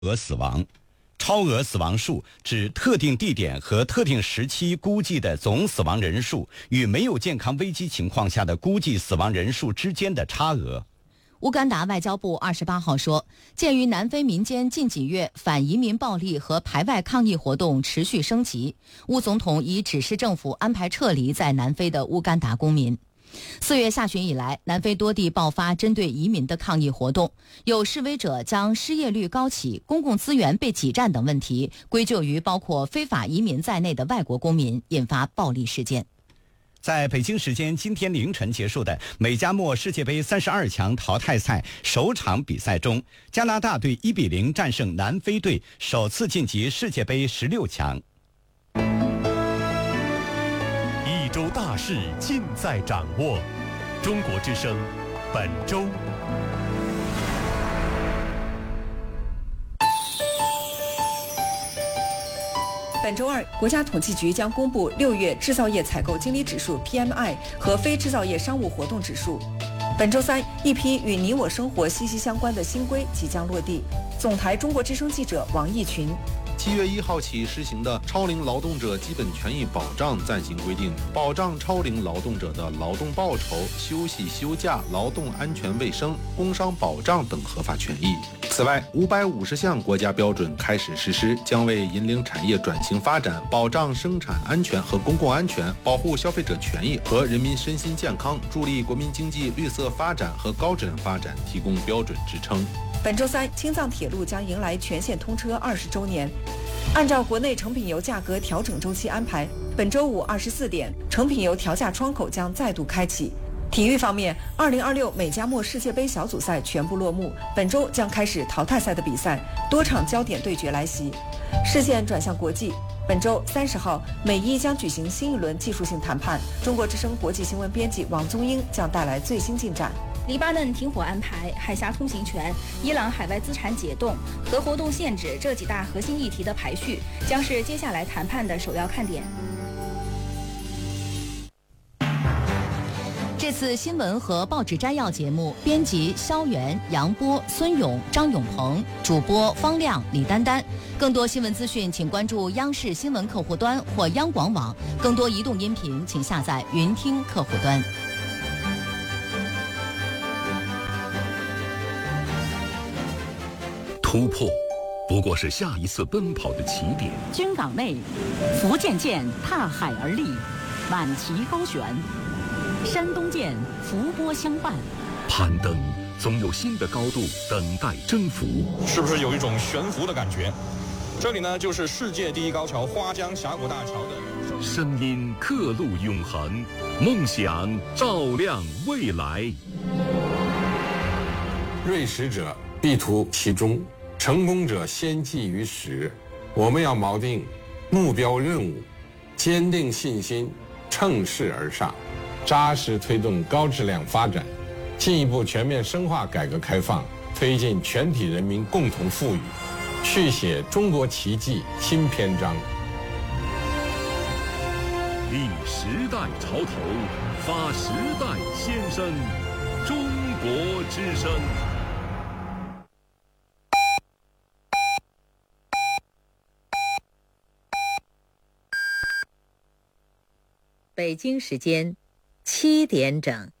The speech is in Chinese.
额死亡。超额死亡数指特定地点和特定时期估计的总死亡人数与没有健康危机情况下的估计死亡人数之间的差额。 乌干达外交部28号说，鉴于南非民间近几月反移民暴力和排外抗议活动持续升级，乌总统已指示政府安排撤离在南非的乌干达公民。4月下旬以来，南非多地爆发针对移民的抗议活动，有示威者将失业率高企、公共资源被挤占等问题归咎于包括非法移民在内的外国公民，引发暴力事件。 在北京时间今天凌晨结束的美加墨世界杯32强淘汰赛首场比赛中，加拿大队1比0战胜南非队，首次晋级世界杯16强。 一周大事尽在掌握，中国之声本周。 本周二，国家统计局将公布6月制造业采购经理指数 PMI 和非制造业商务活动指数。本周三，一批与你我生活息息相关的新规即将落地。总台中国之声记者王毅群。 7月1号起实行的超龄劳动者基本权益保障暂行规定，保障超龄劳动者的劳动报酬、休息休假、劳动安全卫生、工伤保障等合法权益。此外，550项国家标准开始实施，将为引领产业转型发展、保障生产安全和公共安全、保护消费者权益和人民身心健康、助力国民经济绿色发展和高质量发展提供标准支撑。 本周三，青藏铁路将迎来全线通车20周年。按照国内成品油价格调整周期安排，本周五24点，成品油调价窗口将再度开启。体育方面，2026美加墨世界杯小组赛全部落幕，本周将开始淘汰赛的比赛，多场焦点对决来袭。视线转向国际，本周30号，美伊将举行新一轮技术性谈判。中国之声国际新闻编辑王宗英将带来最新进展。 黎巴嫩停火安排、海峡通行权、伊朗海外资产解冻、核活动限制这几大核心议题的排序，将是接下来谈判的首要看点。 这次新闻和报纸摘要节目，编辑肖元、杨波、孙勇、张永鹏，主播方亮、李丹丹。更多新闻资讯，请关注央视新闻客户端或央广网。更多移动音频，请下载云听客户端。 突破不过是下一次奔跑的起点。 军港内，福建舰踏海而立，满旗高悬；山东舰伏波相伴。 攀登总有新的高度等待征服。 是不是有一种悬浮的感觉？这里呢，就是世界第一高桥花江峡谷大桥的声音刻录永恒，梦想照亮未来。 锐识者必图其中，成功者先记于始。我们要锚定目标任务，坚定信心，乘势而上，扎实推动高质量发展，进一步全面深化改革开放，推进全体人民共同富裕，续写中国奇迹新篇章。 立时代潮头，发时代先声，中国之声。 北京时间7点整。